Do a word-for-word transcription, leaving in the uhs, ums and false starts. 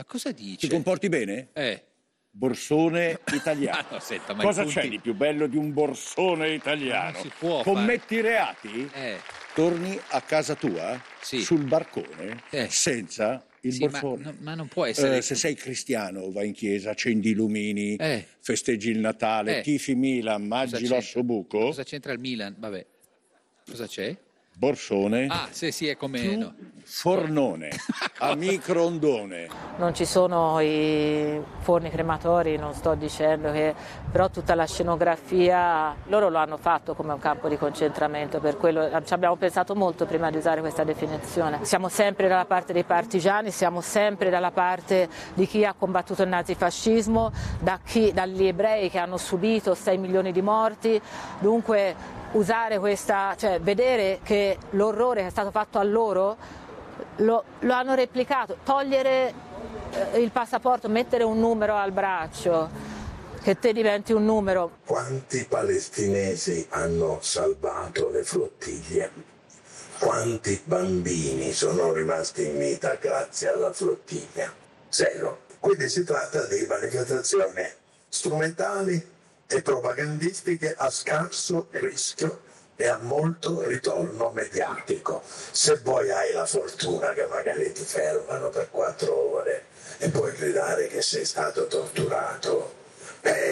cosa Ti dice? comporti bene? Eh. Borsone italiano. Ah, no, senta, ma i Cosa punti- c'è di più bello di un borsone italiano? non si può Commetti reati? Eh. Torni a casa tua Sì. sul barcone Eh. senza il Sì, ma, borsone. no- ma non può essere... Eh, se sei cristiano, vai in chiesa, accendi i lumini, Eh. festeggi il Natale, Eh. tifi Milan, Cosa mangi c'entra? l'osso buco, Cosa c'entra il Milan? Vabbè. Cosa c'è? borsone, Ah, sì, sì, è come... più no. fornone, a microondone. Non ci sono i forni crematori, non sto dicendo che, però tutta la scenografia, loro lo hanno fatto come un campo di concentramento, per quello ci abbiamo pensato molto prima di usare questa definizione. Siamo sempre dalla parte dei partigiani, siamo sempre dalla parte di chi ha combattuto il nazifascismo, da chi, dagli ebrei che hanno subito sei milioni di morti, dunque usare questa, cioè vedere che l'orrore che è stato fatto a loro lo, lo hanno replicato, togliere eh, il passaporto, mettere un numero al braccio, che te diventi un numero. Quanti palestinesi hanno salvato le flottiglie? Quanti bambini sono rimasti in vita grazie alla flottiglia? Zero. Quindi si tratta di manifestazioni strumentali e propagandistiche a scarso rischio e a molto ritorno mediatico. Se poi hai la fortuna che magari ti fermano per quattro ore e puoi gridare che sei stato torturato, eh,